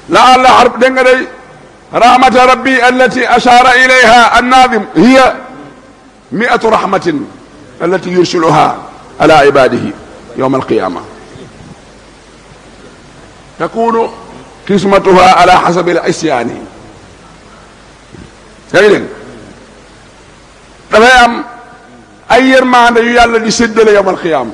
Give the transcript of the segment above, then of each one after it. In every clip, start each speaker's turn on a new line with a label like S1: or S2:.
S1: لعل حرب دنگري رحمة ربي التي أشار إليها الناظم هي 100 رحمة التي يرسلها على عباده يوم القيامة تكون قسمتها على حسب العصيان دين dafay am ay yërmande yu yàlla di séddale yawmal qiyaama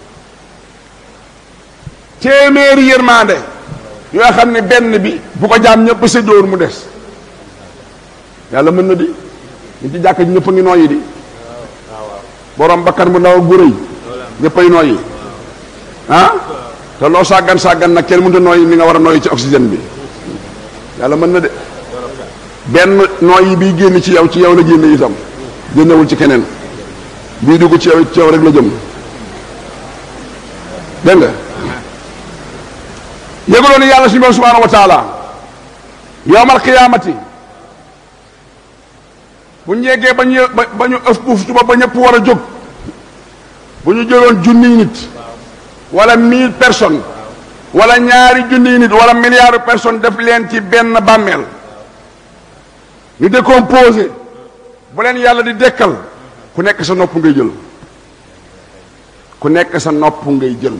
S1: téeméeri yërmande yoo xam ne benn bi bu ko jaam ñëpp séddoon mu des yàlla mën na di ñu ci jàkk ji ñëpp a ngi nooyi di borom bakkan bu ndaw bu rëy ñëppay nooyi ah te loo sàggan sàggan nag kenn mënut a nooyi ni nga war a nooyi ci oxygène bi yàlla mën na de benn nooyi bii génn ci yow la génne itam génnewul ci keneen bii dugg ci yow rek la jëm dégg nga yëguloo ni yàlla suñu borom subhanahu wa taala yawmal qiyaamati bu ñu yeggee ba ñu ëf buuf tuba ba ñëpp war a jóg bu ñu jëloon junniy nit wala 1000 personnes wala ñaari junniy nit wala milliards de personnes def leen ci benn bàmmeel ñu décomposé bu leen yàlla di dekkal ku nekk sa nopp ngay jël ku nekk sa nopp ngay jël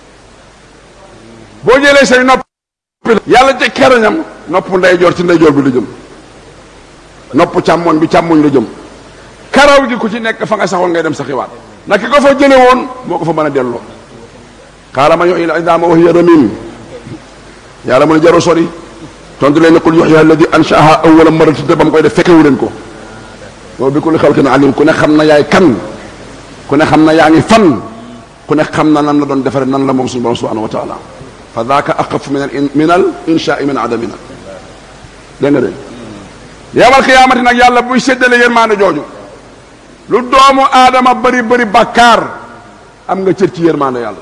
S1: boo jëlee say nopp yàlla ci kerañam nopp ndeyjoor ci ndeyjoor bi la jëm nopp càmmoñ bi càmmoñ la jëm karaw gi ku ci nekk fa nga saxoon ngay dem sa xiwaat ndax ki ko fa jële woon moo ko fa mën a delloo xaala ma yuhyi al-idaama wa hiya ramiim yàlla mën a jaru sori tontu leen ne qul yuhyihaa allazii ansha'ahaa awwala marratin te ba mu koy def fekkewu leen ko wa bi kulli xalqin aliim ku ne xam na yaay kan ku ne xam na yaa ngi fan ku ne xam na nan la doon defare nan la moom suñu borom subhanahu wa taala fa daaka aqaf min al inshaai min adamina dégg nga de yawmal qiyaamati nag yàlla buy séddale yërmaande jooju lu doomu aadama bëri bëri bàkkaar am nga cër ci yërmaande yàlla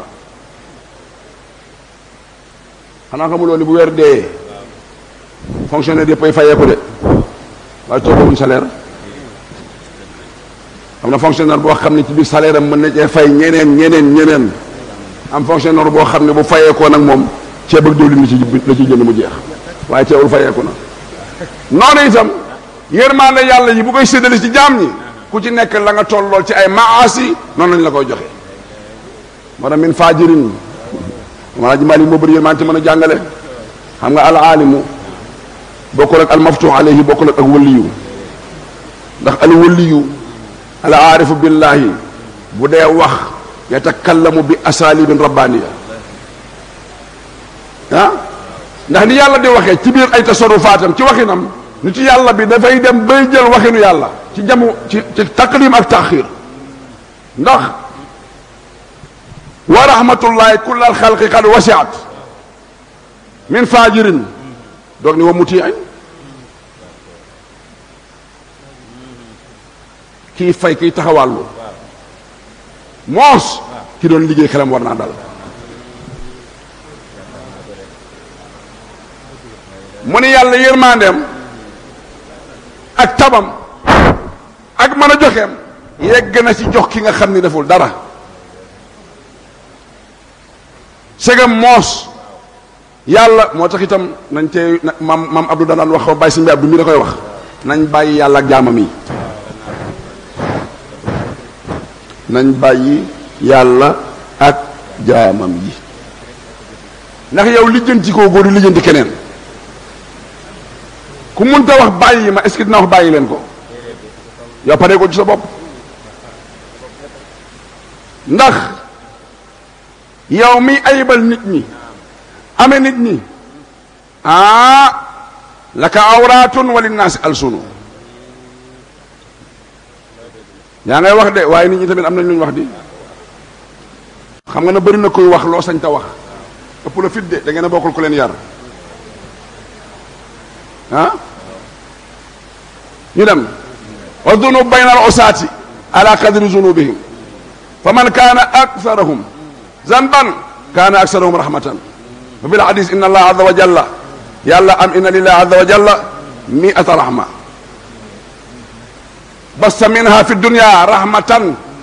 S1: xanaa xamuloo ni bu weer dee fonctionnaire yëpp ay fayeeku de waaye tolluwuñ salaire am na fonctionnaire boo xam ne ci biir salaire am mën na cee fay ñeneen am fonctionnaire boo xam ne bu fayeekoo nag moom ceeb ak diwlin la ci jënd mu jeex waaye teewul fayeeku na noonu itam yërmaande yàlla yi bu koy séddale ci jaam ñi ku ci nekk la nga tollool ci ay maasi noonu lañ la koy joxe moo tax min fajirin maanaam jimaali moo bëri yërmaande ci mën a jàngale xam nga al aalimu bokkul ak al maftuh alayhi bokkul ak waliyu ndax al waliyu al aarifu billahi bu dee wax yatakallamu bi asalibin rabbaniya ah ndax ni yàlla di waxee ci biir ay tasarufaatam ci waxinam ni ci yàlla bi dafay dem bay jël waxinu yàlla ci jamu ci taqdim ak taxir ndax wa rahmatullahi kull al xalqi qad wasiat min fajirin doog ni wa mutiin kii fay kiy taxawàllu moos ki doon liggéey xelam war naa dal mu ni yàlla yërmandeem ak tabam ak mën a joxeem yegg na ci jox ki nga xam ni deful dara segam moos yàlla moo tax itam nañ tey mam Abdou daan wax bàyyi si mbi Abdou mi da koy wax nañ bàyyi yàlla ak jaamam yi nañ bàyyi yàlla ak jaamam yi ndax yow lijjanti koo góor yi lijjanti keneen ku munta wax bàyyi ma est-ce que dina wax bàyyi leen ko yow pare ko ci sa bopp ndax yow mi ayibal nit ñi amee nit ñi laka awraatun wa linnaasi alsunu yaa ngay wax de waaye nit ñi tamit am nañ lu ñu wax di xam nga na bëri na koy wax loo sañ ta wax ëpp la fit de da ngeen a bokkul ku leen yar ñu dem wa dunub bayna al usaati ala qadri zunubihim fa man kaana aktharahum zanban kaana aktharuhum rahmatan wa bil hadis inna allah azza wa jalla yàlla am inna lillahi azza wa jalla mi'ata rahma basta minha fi dunya rahmatan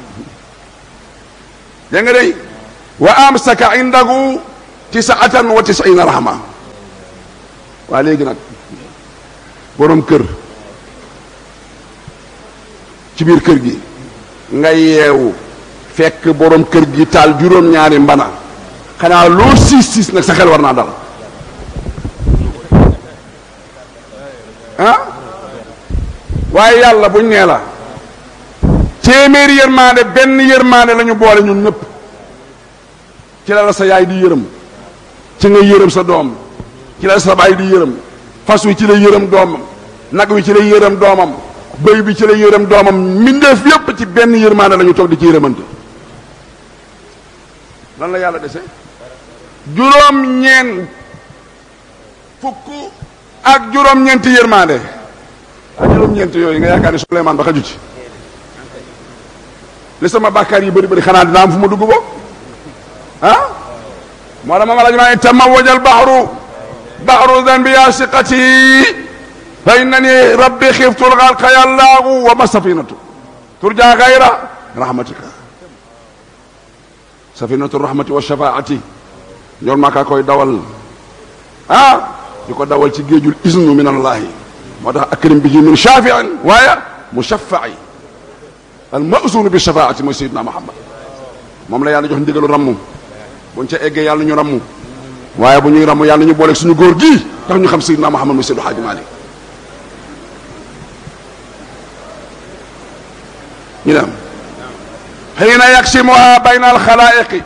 S1: dégg nga day wa amsaka indahu 99 rahma waa léegi nag borom kër ci biir kër gi nga yeewu fekk borom kër gi taal juróom-ñaari mbana xanaa loo siis nag sa xel war naa dal ah waaye yàlla buñ nee la téeméeri yërmaande benn yërmaande la ñu boole ñun ñëpp ci la sa yaay di yërëm ci nga yërëm sa doom ci la sa baay di yërëm fas wi ci la yërëm doomam nag wi ci la yërëm doomam bëy bi ci la yërëm doomam mbindeef yépp ci benn yërmaande la ñu toog di ci yërëmante lan la yàlla dese juróom-ñeent fukk ak juróom-ñeenti yërmaande ak juróom-ñeent yooyu nga yaakaar ne Suleymaan ba xaju ci li sama bàkkaar yi bëri bëri xanaa dina am fu ma dugg bo ah moo la ma la ma tamawwaja al bahru dhanbi ya siqati fa innani rabbi xiftu al-gharqa yallaahu wa ma safinatu turja ghayra rahmatika safinatu rahmati wa shafaati ñool maa kaa koy dawal di ko dawal ci géejul isnu min allahi moo tax akrim bihi min shafi'in waaye mushaffa'i al ma'zun bi shafaati mooy sayyidina Muhammad moom la yàlla jox ndigalu rammu buñ ca eggee yàlla ñu rammu waaye bu ñuy rammu yàlla ñu booleeg suñu góor gii tax ñu xam sayyidina Muhammad mooy Seydi Hadji Malick ñu dem xiina yaksimuha bayna al xalaa'iqi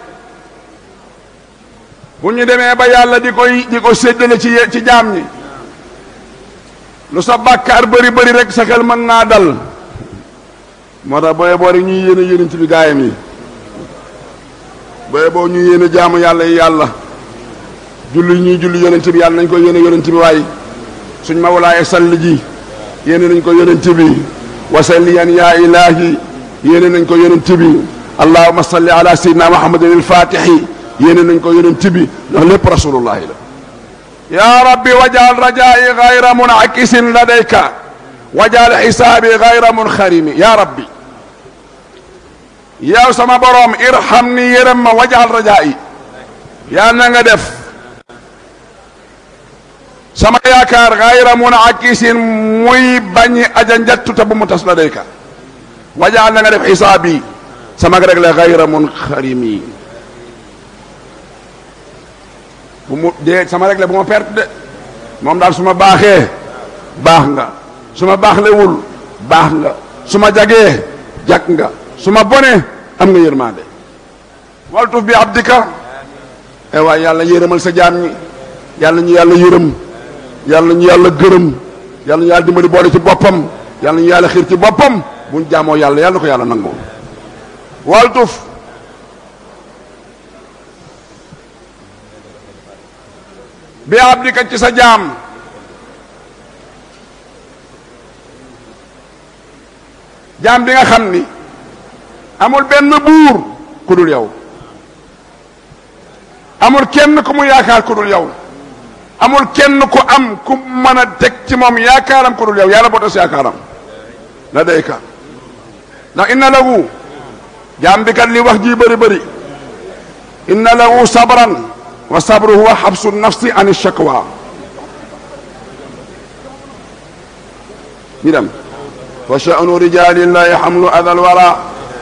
S1: bu ñu demee ba yàlla di ko séddale ci jaam ñi lu sa bàkkaar bëri bëri rek sa xel mën naa dal moo tax booyee boo rek ñuy yéene yénent bi gaayam yi booyee boo ñu yéene jaamu yàlla yi yàlla julli ñuy julli yonent bi yàlla nañ ko yéene yonent bi waaye suñ mawlaaye sall ji yéene nañ ko yonent bi wasalliyan yaa ilahi yéene nañ ko yonent bi allahumma salli ala sayyidina muhammadin al-fatihi yéene nañ ko yonent bi ndax lépp rasulullahi la ya rabbi wajal rajaa'i ghayra munakisin ladayka wajal xisaabi ghayra munxarimi ya rabbi yow sama boroom irham ni yërëm ma wajal rajaa'i yaa na nga def sama yaakaar ghayra munakisin muy bañi aja njattuta bu mu tas ladayka wajal na nga def xisaabi sama rek la ghayra munxarimi bu mu dee sama rek la bu ma perte de moom daal su ma baaxee baax nga su ma baaxlewul baax nga su ma jagee jag nga su ma bonee am nga yërmande waltuf bi abdika waaye yàlla yërëmal sa jaam ñi yàlla ñu yàlla yërëm yàlla ñu yàlla gërëm yàlla ñu yàlla dimbali boole ci boppam yàlla ñu yàlla xiir ci boppam buñ jaamoo yàlla yàlla na ko yàlla nangoo waltuf bi abdika ci sa jaam jaam bi nga xam ni amul benn buur ku dul yow amul kenn ku mu yaakaar ku dul yow amul kenn ku am ku mën a teg ci moom yaakaaram ku dul yow yàlla boo tas yaakaaram la dayka ndax inna lahu jaam bi kat li wax ji bëri bëri inna lahu sabran wa sabru huwa xabsu nafsi an shakwa ñu dem wa sha'nu rijalillahi hamlu adal wara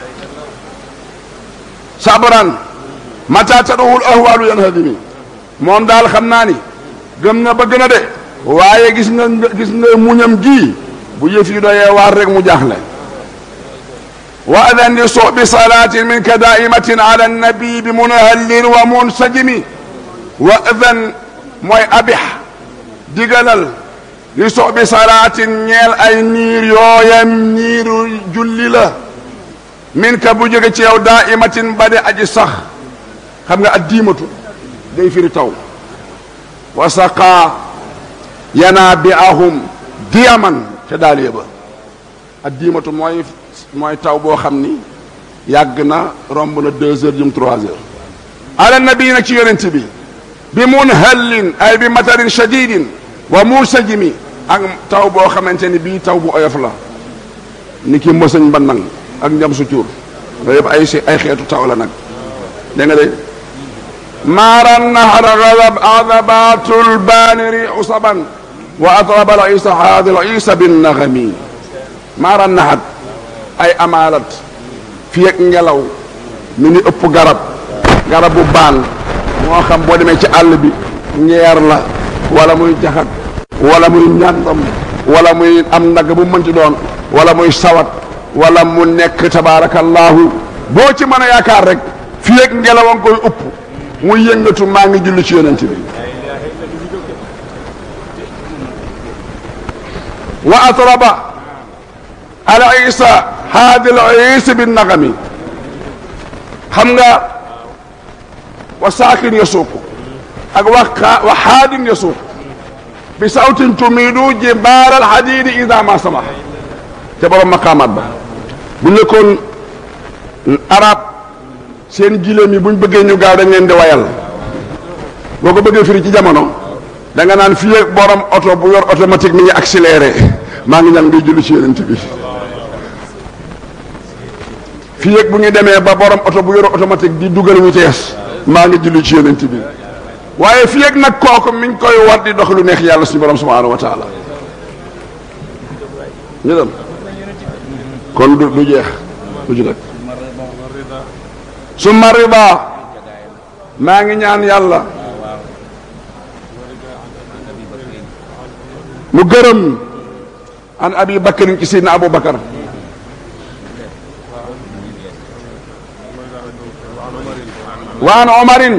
S1: sabran mata taduhul ahwalu yanhadimi moom daal xam naa ni gëm na bëgg na de waaye gis nga muñam gi bu yëf yi doyee waar rek mu jaaxle wa adan li subi salatin minka daimatin ala annabi bi munahallin wa munsajimi wa adan mooy abix digalal li subi salatin ñeel ay niir yooyam niiru julli la minka bu jóge ci yow daimatin ba de aji sax xam nga addiimatu day firi taw wa saqa yanabi'ahum diyaman ca daaliya ba addiimatu mooy taw boo xam ni yàgg na romb na 2 heures jëm 3 heures ala nabi nag ci yonent bi munhallin ay bi matarin shadidin wa mursajimi ak taw boo xamante ni bii taw bu oyof la ni ki mësañ mbannang ak njam su cuur loolu yëpp ay xeetu taw la nag dégg nga de مار النهر غضبات البانر عصبا وأطرب العيسى هذا العيسى بالنغم مار النهر أي أمالت fii ak ngelaw mi ngi ëpp garabu baan moo xam boo demee ci àll bi ngeer la wala muy jaxat wala muy ñàndam wala muy am nag bu mën ci doon wala muy sawat wala mu nekk tabaarakallaahu boo ci mën a yaakaar rek fii ak ngelaw a nga koy ëpp muy yëngatu maa ngi julli ci yonent bi wa atraba al isa haadi al isa bi nagami xam nga wa saakin yasuuku ak wa haadin yasuuku bi sawtin tumiidu jibaar al hadiidi ida ma samaha te borom maqaamaat ba bu nekkoon arab seen gileem yi buñ bëggee ñu gaaw dañ leen di wayal boo ko bëggee firi ci jamono da nga naan fii borom oto bu yor automatique mi ngi accéléré maa ngi ñaan ngay julli ci yonent bi fii ak bu ñu demee ba borom oto bu yor automatique di dugal vitesse maa ngi julli ci yonent bi waaye fii ak nag kooku mi ngi koy war di dox lu neex yàlla suñu borom subhanahu wa taala ñu dem kon du jeex du ci rek summa rida maa ngi ñaan yàlla mu gërëm an abi bakarin ci sidna abou bakar wa an omarin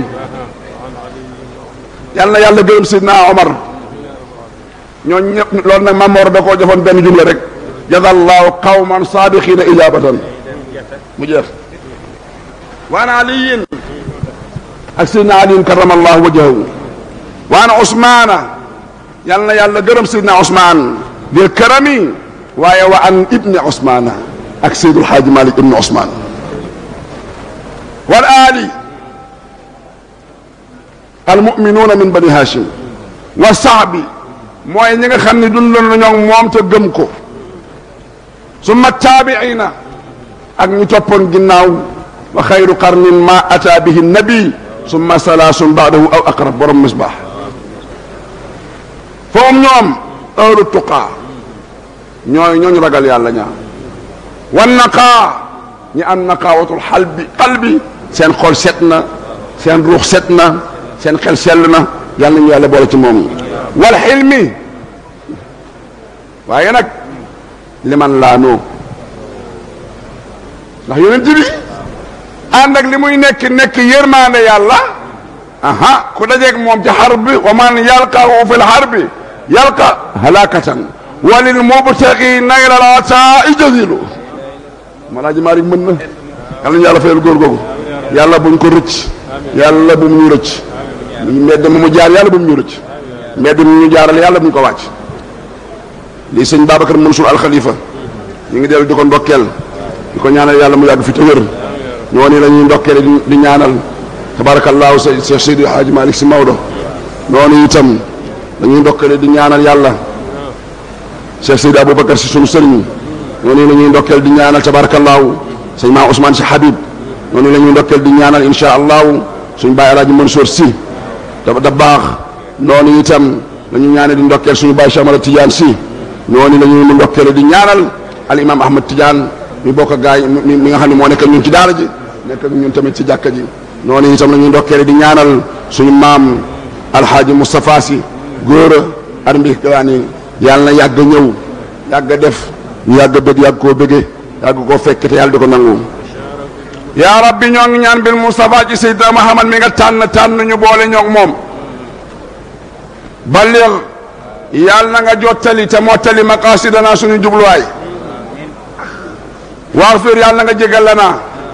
S1: yal na yàlla gërëm sidna omar ñooñ ñëpp loolu nag Mamor da koo jofoon benn jumla rek jazallahu qawman saadiqina ijabatan mu jeex wa an aliyin ak sidna aliyin karamallahu wajhahu wa an usmana yal na yàlla gërëm sidna usman bil karami waaye wa an ibni usmana ak seydul haaji malik ibni usman wal ali almuminuuna min bani hashim wa sahbi mooy ñi nga xam ne dundoon nañoo moom te gëm ko summa taabiina ak ñu toppoon ginnaaw wa xayru qarnin ma ata bihi nabi summa salaasun baadahu aw aqrab borom misbaax foom ñoom ahlu tuqaa ñooñu ragal yàlla ñaa wan naqaa ñi am naqaawatul qalbi seen xol set na seen ruux set na seen xel sell na yàlla nañu yàlla boole ci moom wal xilmi waaye nag liman laanoo ndax yonent bi ànd ak li muy nekk yërmaande yàlla aha ku dajeeg moom ci xar bi wa man yalqahu fi l xarbi yalqa halakatan walil mubtaqi nayla l ataa jazilu malaaji Maalik mën na yàlla ñu yàlla fayal góor googu yàlla buñ ko rëcc yàlla bu mu ñu rëcc mbedd mu jaar yàlla bu mu ñu rëcc mbedd mu ñu jaarale yàlla bu ñu ko wàcc lii sëñ Babacar Mansour Al Khalifa ñu ngi dellu di ko ndokkeel di ko ñaanal yàlla mu yàgg fi te wér ñoo ni la ñuy ndokkeel di ñaanal tabarakallahu Cheikh Seydi Hadji Malick Sy Maodo noonu itam dañuy ndokkeel di ñaanal yàlla Cheikh Seydi Aboubacar Sy sunu sëriñ noonu la ñuy ndokkeel di ñaanal tabarakallahu sëñ Maa Ousmane Sy Habib noonu la ñuy ndokkeel di ñaanal insha allahu suñu baay Alaaji Mansour Sy da baax noonu itam dañu ñaanal di ndokkeel suñu baay Cheikh Ahmad Tidiane Sy noonu la ñuy ndokkeel di ñaanal al imam Ahmad Tidiane mi bokk gaay mi nga xam ne moo nekk ak ñun ci daara ji nekk ak ñun tamit ci jàkka ji noonu itam la ñuy ndokkeel di ñaanal suñu maam alhaaji Moustapha Sy góor a ar mbi gaani yàlla na yàgg ñëw yàgg def ñu yàgg bëgg yàgg koo bëgge yàgg koo fekk te yàlla di ko nangu yaa rabbi ñoo ngi ñaan bil Moustapha ci Seydina Muhammad mi nga tànn ñu boole ñoog moom balligh yàlla na nga jottali te mottali maqasidana suñu jubluwaay waghfir yàlla na nga jégal lana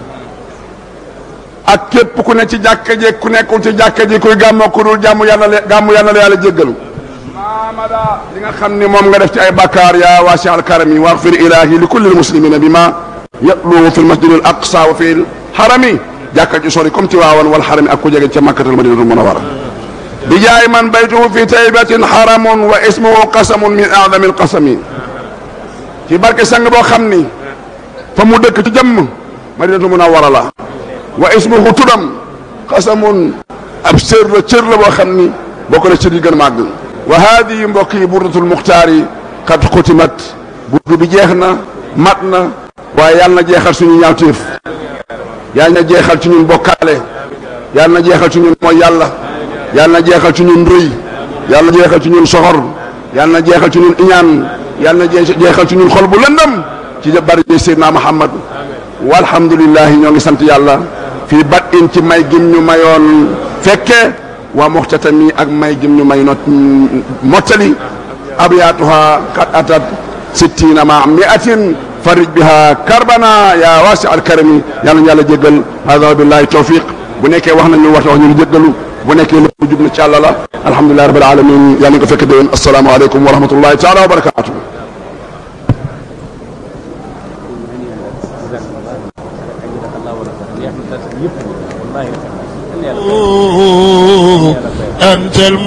S1: ak képp ku ne ci jàkka ji ku nekkul ci jàkka ji kuy gàmmoo ku dul gàmmu yàlla la yàlla jéggal maamada li nga xam ni moom nga def ci ay bakkaar yaa waasi al karami waghfir ilahi li kulli muslimina bima yatluhu fi l masjid al aqsa wa fi l harami jàkka ji sori comme ci waawan wal harami ak ku jege ca makkatal madinatul munawwara bi jaay man baytuhu fi taybatin haramun wa ismuhu qasamun min a'zami al qasami ci barke sang boo xam ni fa mu dëkk ci jëmm madinatul munawwara la wa ismuhu tudam qasamun ab cër la boo xam ni bokk na cër yi gën a màgg. wa haadihi mbokk yi burdatul muxtaar yi xat xutimat burdu bi jeex na mat na waaye yàlla na jeexal suñu ñaawteef yàlla na jeexal ci ñun bokkaale yàlla na jeexal ci ñun mooy yàlla yàlla na jeexal ci ñun rëy yàlla na jeexal ci ñun soxor yàlla na jeexal ci ñun iñaan yàlla na jeexal ci ñun xol bu lëndam ci bari Seydina Muhammad walhamdulillahi ñoo ngi sant yàlla fii bat in ci may gim ñu mayoon fekke waa muxtatami ak may gim ñu may not mottali abyaatuha qad atat sittina ma miatin farij biha karbana ya wasi al karami yàlla na yàlla jéggal hada billahi tawfiq bu nekkee wax nañu waxta wax ñu ngi jéggalu bu nekkee lépp jub na ci Yàlla la alhamdulillahi rabbil alamin yàlla nga ko fekk déwén assalaamu aleykum wa rahmatullahi taala wa barakatuh
S2: أنت